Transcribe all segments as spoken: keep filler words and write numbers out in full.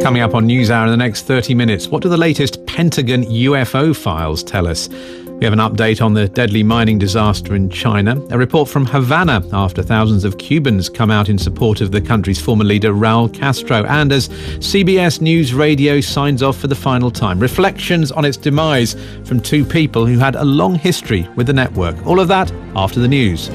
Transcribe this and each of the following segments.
Coming up on NewsHour in the next thirty minutes, what do the latest Pentagon U F O files tell us? We have an update on the deadly mining disaster in China, a report from Havana after thousands of Cubans come out in support of the country's former leader Raul Castro, and as C B S News Radio signs off for the final time, reflections on its demise from two people who had a long history with the network. All of that after the news.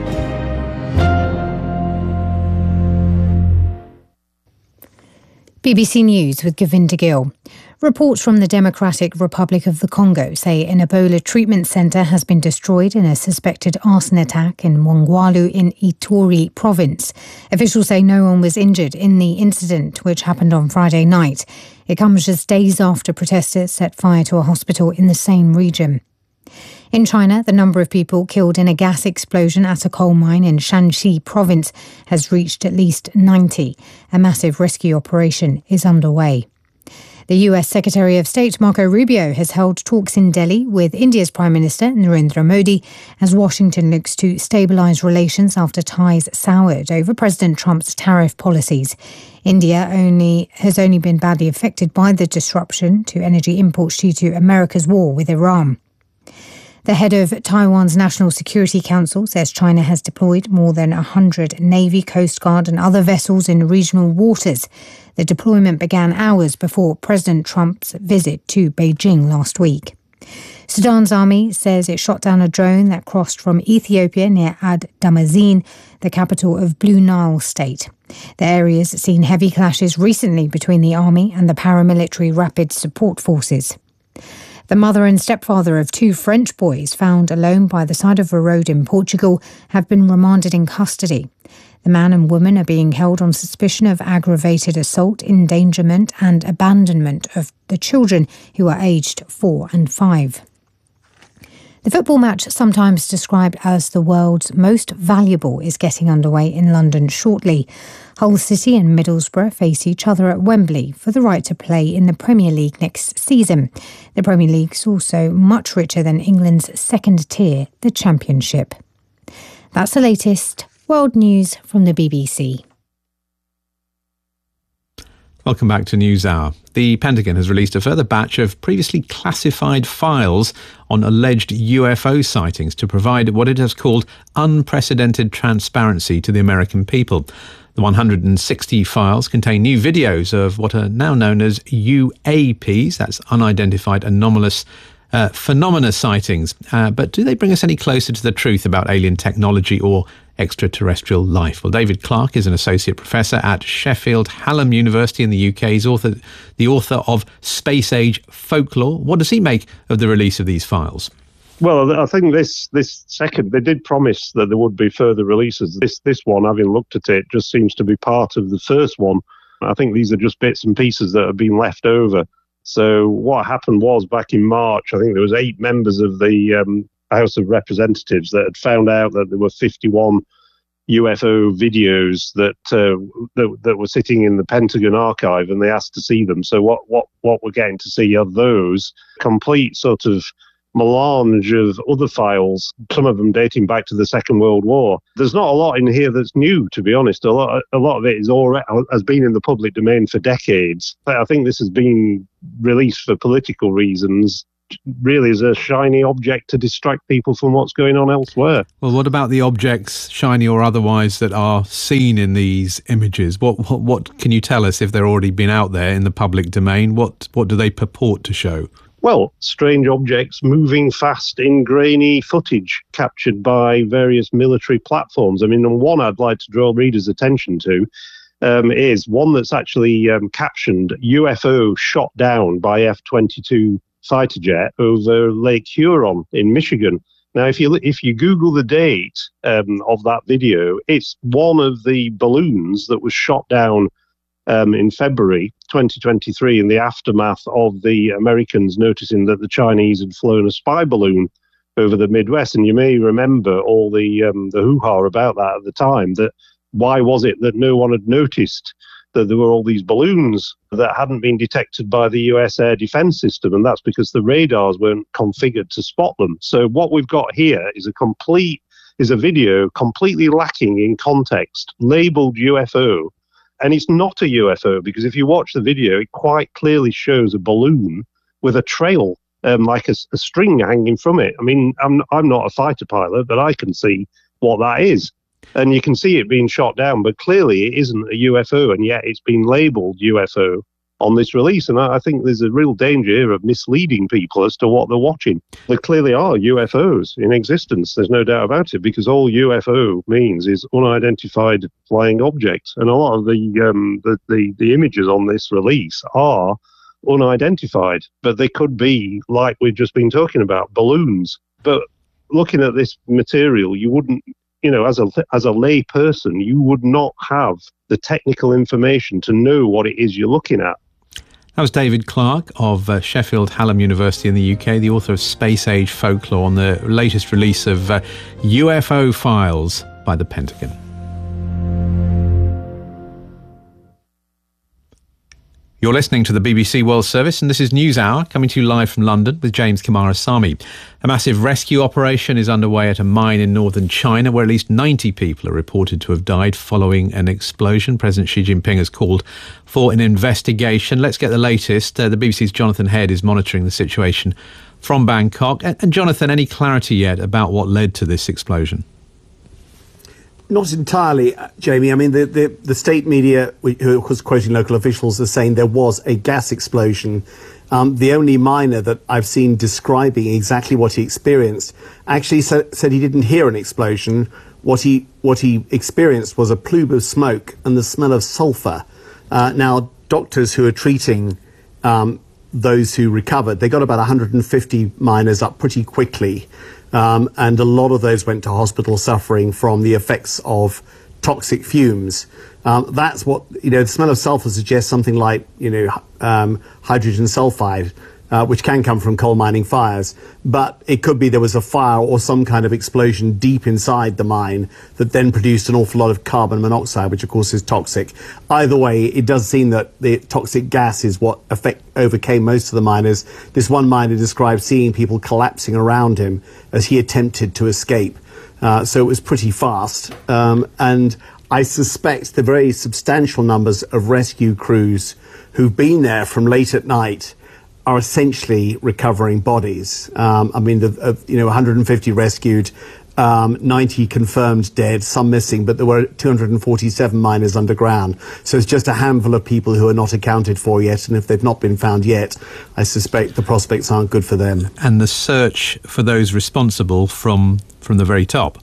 B B C News with Govinda Gill. Reports from the Democratic Republic of the Congo say an Ebola treatment centre has been destroyed in a suspected arson attack in Mongwalu in Ituri province. Officials say no one was injured in the incident, which happened on Friday night. It comes just days after protesters set fire to a hospital in the same region. In China, the number of people killed in a gas explosion at a coal mine in Shanxi province has reached at least ninety. A massive rescue operation is underway. The U S Secretary of State Marco Rubio has held talks in Delhi with India's Prime Minister Narendra Modi as Washington looks to stabilise relations after ties soured over President Trump's tariff policies. India only has only been badly affected by the disruption to energy imports due to America's war with Iran. The head of Taiwan's National Security Council says China has deployed more than one hundred Navy, Coast Guard and other vessels in regional waters. The deployment began hours before President Trump's visit to Beijing last week. Sudan's army says it shot down a drone that crossed from Ethiopia near Ad Damazin, the capital of Blue Nile State. The area's seen heavy clashes recently between the army and the paramilitary Rapid Support Forces. The mother and stepfather of two French boys found alone by the side of a road in Portugal have been remanded in custody. The man and woman are being held on suspicion of aggravated assault, endangerment and abandonment of the children, who are aged four and five. The football match, sometimes described as the world's most valuable, is getting underway in London shortly. Hull City and Middlesbrough face each other at Wembley for the right to play in the Premier League next season. The Premier League's also much richer than England's second tier, the Championship. That's the latest world news from the B B C. Welcome back to NewsHour. The Pentagon has released a further batch of previously classified files on alleged U F O sightings to provide what it has called unprecedented transparency to the American people. The one hundred sixty files contain new videos of what are now known as U A Ps, that's unidentified anomalous uh, phenomena sightings. Uh, but do they bring us any closer to the truth about alien technology or extraterrestrial life? Well, David Clark is an associate professor at Sheffield Hallam University in the U K. He's author, the author of Space Age Folklore. What does he make of the release of these files? Well, I think this this second, they did promise that there would be further releases. This this one, having looked at it, just seems to be part of the first one. I think these are just bits and pieces that have been left over. So what happened was, back in March, I think there was eight members of the um, House of Representatives that had found out that there were fifty-one U F O videos that, uh, that that were sitting in the Pentagon archive, and they asked to see them. So what what what we're getting to see are those complete sort of melange of other files, some of them dating back to the Second World War. There's not a lot in here that's new, to be honest. A lot, a lot of it is already has been in the public domain for decades. I think this has been released for political reasons, really as a shiny object to distract people from what's going on elsewhere. Well, what about the objects, shiny or otherwise, that are seen in these images? What what, what can you tell us if they're already been out there in the public domain? What what do they purport to show? Well, strange objects moving fast in grainy footage captured by various military platforms. I mean, and one I'd like to draw readers' attention to um, is one that's actually um, captioned U F O shot down by F twenty-two fighter jet over Lake Huron in Michigan. Now, if you if you Google the date um, of that video, it's one of the balloons that was shot down Um, in February twenty twenty-three, in the aftermath of the Americans noticing that the Chinese had flown a spy balloon over the Midwest. And you may remember all the um, the hoo-ha about that at the time, that why was it that no one had noticed that there were all these balloons that hadn't been detected by the U S air defense system? And that's because the radars weren't configured to spot them. So what we've got here is a complete, is a video completely lacking in context, labeled U F O, and it's not a U F O, because if you watch the video, it quite clearly shows a balloon with a trail, um, like a, a string hanging from it. I mean, I'm I'm not a fighter pilot, but I can see what that is. And you can see it being shot down, but clearly it isn't a U F O, and yet it's been labelled U F O on this release. And I, I think there's a real danger here of misleading people as to what they're watching. There clearly are U F Os in existence, there's no doubt about it, because all U F O means is unidentified flying objects. And a lot of the, um, the, the, the images on this release are unidentified, but they could be, like we've just been talking about, balloons. But looking at this material, you wouldn't, you know, as a as a lay person, you would not have the technical information to know what it is you're looking at. That was David Clarke of uh, Sheffield Hallam University in the U K, the author of Space Age Folklore, on the latest release of uh, U F O files by the Pentagon. You're listening to the B B C World Service, and this is News Hour, coming to you live from London with James Kamarasamy. A massive rescue operation is underway at a mine in northern China, where at least ninety people are reported to have died following an explosion. President Xi Jinping has called for an investigation. Let's get the latest. Uh, the B B C's Jonathan Head is monitoring the situation from Bangkok. And, and Jonathan, any clarity yet about what led to this explosion? Not entirely, Jamie. I mean, the, the, the state media, who was quoting local officials, are saying there was a gas explosion. Um, the only miner that I've seen describing exactly what he experienced actually sa- said he didn't hear an explosion. What he what he experienced was a plume of smoke and the smell of sulphur. Uh, now, doctors who are treating um, those who recovered, they got about one hundred fifty miners up pretty quickly. Um, and a lot of those went to hospital suffering from the effects of toxic fumes. Um, that's what, you know, the smell of sulfur suggests something like, you know, um, hydrogen sulfide, uh, which can come from coal mining fires. But it could be there was a fire or some kind of explosion deep inside the mine that then produced an awful lot of carbon monoxide, which of course is toxic. Either way, it does seem that the toxic gas is what effect overcame most of the miners. This one miner described seeing people collapsing around him as he attempted to escape. Uh, so it was pretty fast. Um, and I suspect the very substantial numbers of rescue crews who've been there from late at night are essentially recovering bodies. Um, I mean, the, uh, you know, one hundred fifty rescued, um, ninety confirmed dead, some missing, but there were two hundred forty-seven miners underground. So it's just a handful of people who are not accounted for yet. And if they've not been found yet, I suspect the prospects aren't good for them. And the search for those responsible from, from the very top.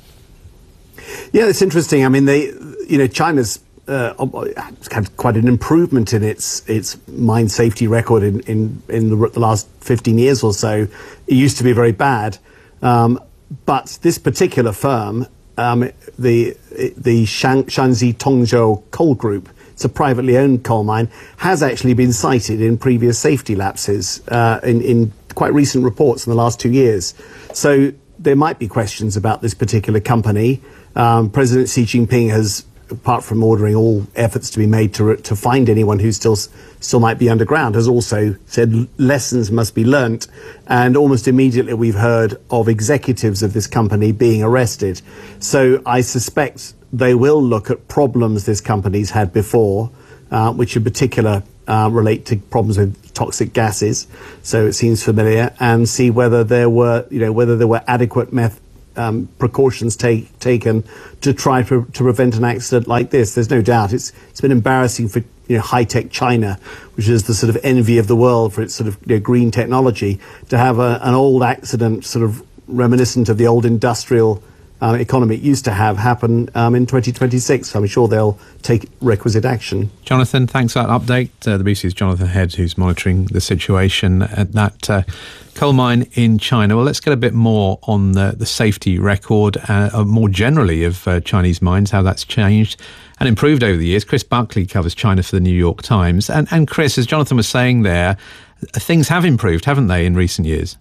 Yeah, it's interesting. I mean, they, you know, China's uh, had quite an improvement in its its mine safety record in in, in the, the last fifteen years or so. It used to be very bad, um, but this particular firm, um, the the Shang, Shanxi Tongzhou Coal Group, it's a privately owned coal mine, has actually been cited in previous safety lapses uh, in in quite recent reports in the last two years. So there might be questions about this particular company. Um, President Xi Jinping has, apart from ordering all efforts to be made to to find anyone who still still might be underground, has also said lessons must be learnt. And almost immediately we've heard of executives of this company being arrested. So I suspect they will look at problems this company's had before, uh, which in particular uh, relate to problems with toxic gases. So it seems familiar, and see whether there were, you know, whether there were adequate methods. Um, precautions take, taken to try to, to prevent an accident like this. There's no doubt it's it's been embarrassing for, you know, high-tech China, which is the sort of envy of the world for its sort of, you know, green technology, to have a, an old accident sort of reminiscent of the old industrial uh, economy it used to have happen um, in twenty twenty-six. I'm sure they'll take requisite action. Jonathan, thanks for that update. Uh, the B B C's Jonathan Head, who's monitoring the situation at that uh, coal mine in China. Well, let's get a bit more on the, the safety record, uh, more generally of uh, Chinese mines, how that's changed and improved over the years. Chris Buckley covers China for the New York Times. And, and Chris, as Jonathan was saying there, things have improved, haven't they, in recent years?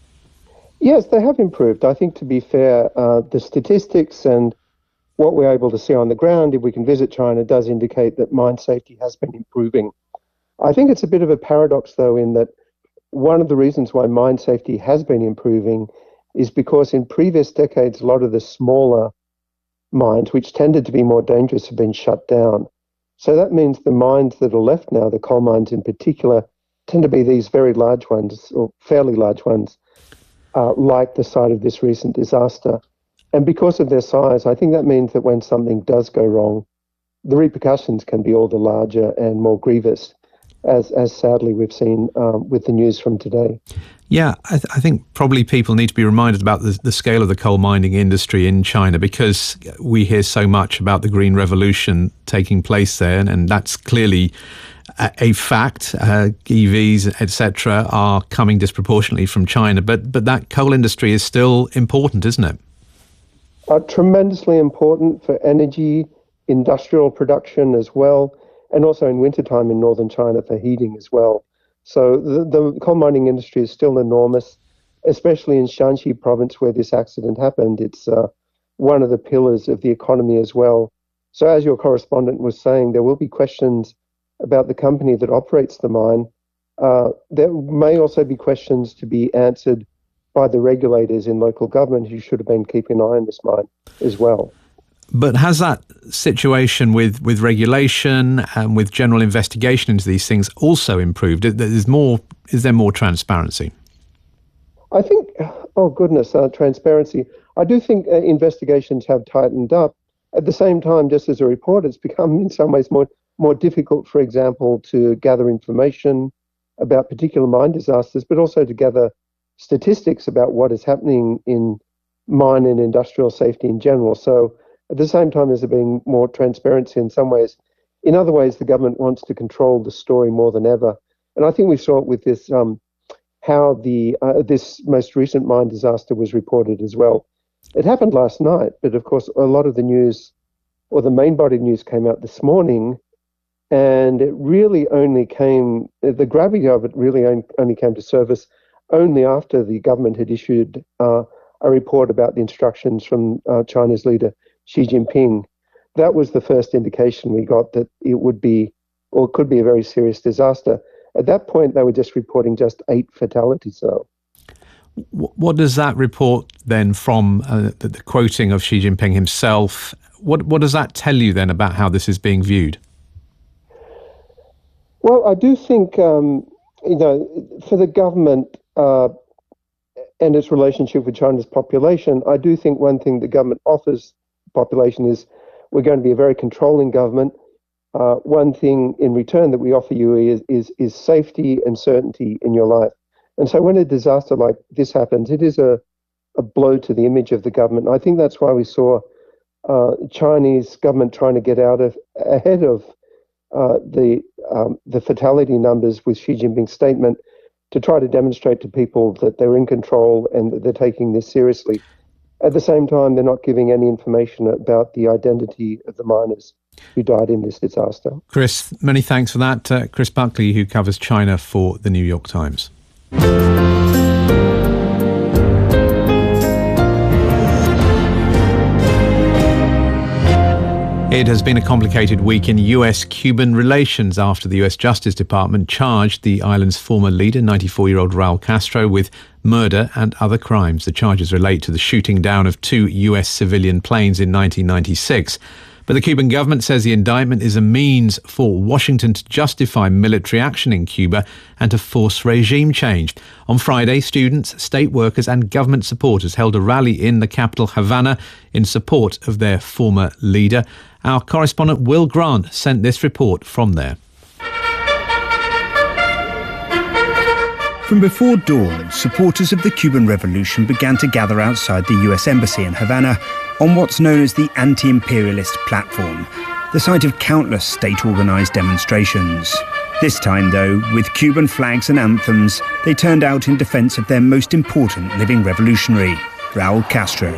Yes, they have improved. I think, to be fair, uh, the statistics and what we're able to see on the ground, if we can visit China, does indicate that mine safety has been improving. I think it's a bit of a paradox, though, in that one of the reasons why mine safety has been improving is because in previous decades, a lot of the smaller mines, which tended to be more dangerous, have been shut down. So that means the mines that are left now, the coal mines in particular, tend to be these very large ones, or fairly large ones, uh, like the site of this recent disaster. And because of their size, I think that means that when something does go wrong, the repercussions can be all the larger and more grievous, as as sadly we've seen um, with the news from today. Yeah, I, th- I think probably people need to be reminded about the, the scale of the coal mining industry in China, because we hear so much about the Green Revolution taking place there, and, and that's clearly a, a fact. Uh, E Vs, et cetera, are coming disproportionately from China, but but that coal industry is still important, isn't it? Uh, tremendously important for energy, industrial production as well, and also in wintertime in northern China for heating as well. So the, the coal mining industry is still enormous, especially in Shanxi province where this accident happened. It's uh, one of the pillars of the economy as well. So as your correspondent was saying, there will be questions about the company that operates the mine. Uh, there may also be questions to be answered by the regulators in local government who should have been keeping an eye on this mine as well. But has that situation with, with regulation and with general investigation into these things also improved? Is more, is there more transparency? I think, oh goodness, uh, transparency. I do think uh, investigations have tightened up. At the same time, just as a reporter, it's become in some ways more, more difficult, for example, to gather information about particular mine disasters, but also to gather statistics about what is happening in mine and industrial safety in general. So at the same time as there being more transparency in some ways, in other ways, the government wants to control the story more than ever. And I think we saw it with this, um, how the uh, this most recent mine disaster was reported as well. It happened last night, but of course, a lot of the news, or the main body news, came out this morning, and it really only came, the gravity of it really only came to surface only after the government had issued uh, a report about the instructions from uh, China's leader, Xi Jinping. That was the first indication we got that it would be, or could be, a very serious disaster. At that point, they were just reporting just eight fatalities, though. What does that report then, from uh, the, the quoting of Xi Jinping himself, what, what does that tell you then about how this is being viewed? Well, I do think, um, you know, for the government uh, and its relationship with China's population, I do think one thing the government offers the population is we're going to be a very controlling government. Uh, one thing in return that we offer you is, is, is safety and certainty in your life. And so when a disaster like this happens, it is a, a blow to the image of the government. And I think that's why we saw uh, Chinese government trying to get out of ahead of uh, the um, the fatality numbers with Xi Jinping's statement, to try to demonstrate to people that they're in control and that they're taking this seriously. At the same time, they're not giving any information about the identity of the miners who died in this disaster. Chris, many thanks for that. Uh, Chris Buckley, who covers China for the New York Times. It has been a complicated week in U S Cuban relations after the U S Justice Department charged the island's former leader, ninety-four-year-old Raul Castro, with murder and other crimes. The charges relate to the shooting down of two U S civilian planes in nineteen ninety-six. But the Cuban government says the indictment is a means for Washington to justify military action in Cuba and to force regime change. On Friday, students, state workers and government supporters held a rally in the capital, Havana, in support of their former leader. Our correspondent Will Grant sent this report from there. From before dawn, supporters of the Cuban Revolution began to gather outside the U S Embassy in Havana on what's known as the Anti-Imperialist Platform, the site of countless state-organised demonstrations. This time, though, with Cuban flags and anthems, they turned out in defence of their most important living revolutionary, Raul Castro.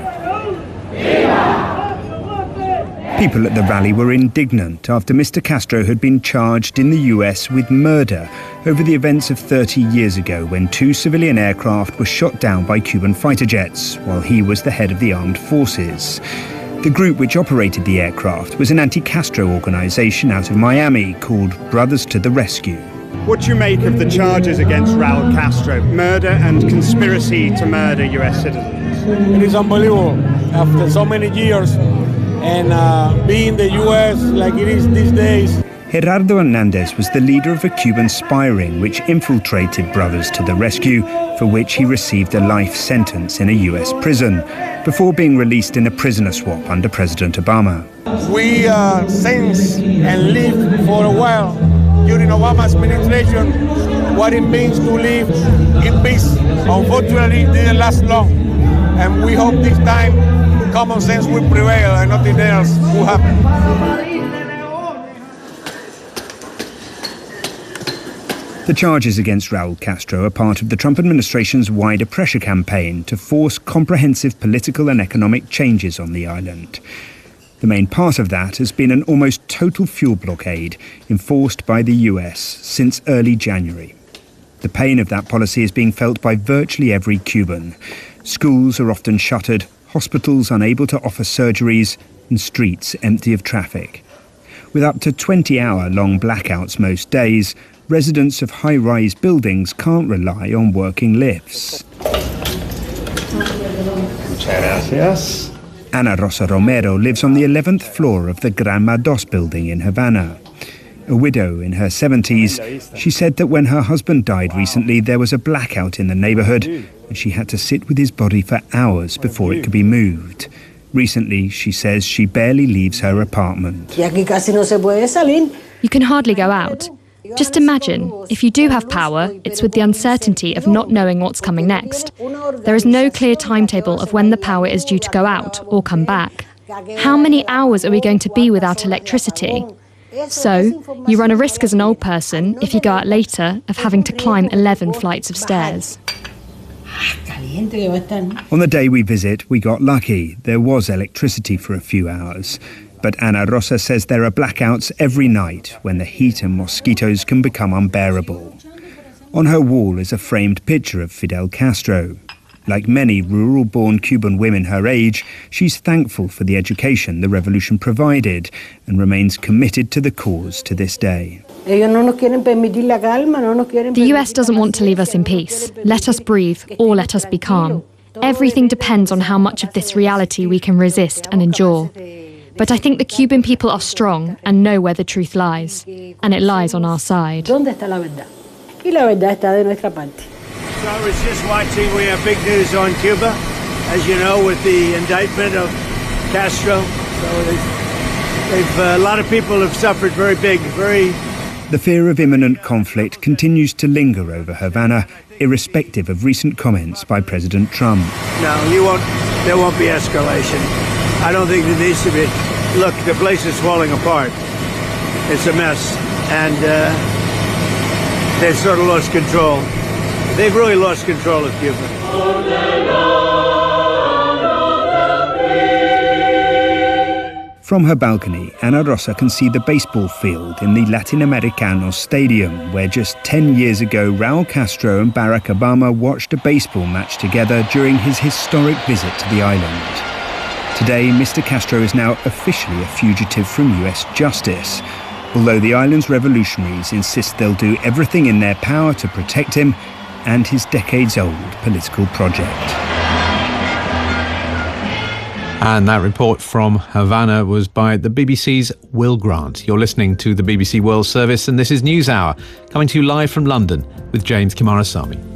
People at the rally were indignant after Mister Castro had been charged in the U S with murder over the events of thirty years ago, when two civilian aircraft were shot down by Cuban fighter jets while he was the head of the armed forces. The group which operated the aircraft was an anti-Castro organisation out of Miami called Brothers to the Rescue. What do you make of the charges against Raul Castro, murder and conspiracy to murder U S citizens? It is unbelievable. After so many years, and uh, being the U S like it is these days, Gerardo Hernandez was the leader of a Cuban spy ring which infiltrated Brothers to the Rescue, for which he received a life sentence in a U S prison, before being released in a prisoner swap under President Obama. We uh, sense and live for a while during Obama's administration what it means to live in peace. Unfortunately, it didn't last long, and we hope this time common sense will prevail and nothing else will happen. The charges against Raul Castro are part of the Trump administration's wider pressure campaign to force comprehensive political and economic changes on the island. The main part of that has been an almost total fuel blockade enforced by the U S since early January. The pain of that policy is being felt by virtually every Cuban. Schools are often shuttered, hospitals unable to offer surgeries, and streets empty of traffic. With up to twenty-hour-long blackouts most days, residents of high-rise buildings can't rely on working lifts. Ana Rosa Romero lives on the eleventh floor of the Granma dos building in Havana. A widow in her seventies, she said that when her husband died recently, there was a blackout in the neighbourhood and she had to sit with his body for hours before it could be moved. Recently, she says she barely leaves her apartment. You can hardly go out. Just imagine, if you do have power, it's with the uncertainty of not knowing what's coming next. There is no clear timetable of when the power is due to go out or come back. How many hours are we going to be without electricity? So, you run a risk as an old person, if you go out later, of having to climb eleven flights of stairs. On the day we visit, we got lucky. There was electricity for a few hours. But Ana Rosa says there are blackouts every night when the heat and mosquitoes can become unbearable. On her wall is a framed picture of Fidel Castro. Like many rural-born Cuban women her age, she's thankful for the education the revolution provided and remains committed to the cause to this day. The U S doesn't want to leave us in peace. Let us breathe, or let us be calm. Everything depends on how much of this reality we can resist and endure. But I think the Cuban people are strong and know where the truth lies. And it lies on our side. So I was just watching, we have big news on Cuba, as you know, with the indictment of Castro. So they've, they've, uh, a lot of people have suffered very big, very... The fear of imminent conflict continues to linger over Havana, irrespective of recent comments by President Trump. No, you won't, there won't be escalation. I don't think there needs to be. Look, the place is falling apart. It's a mess. And uh, they've sort of lost control. They've really lost control of Cuba. From her balcony, Ana Rosa can see the baseball field in the Latinoamericano Stadium, where just ten years ago, Raul Castro and Barack Obama watched a baseball match together during his historic visit to the island. Today, Mister Castro is now officially a fugitive from U S justice, although the island's revolutionaries insist they'll do everything in their power to protect him and his decades-old political project. And that report from Havana was by the B B C's Will Grant. You're listening to the B B C World Service, and this is NewsHour, coming to you live from London with James Kimarasamy.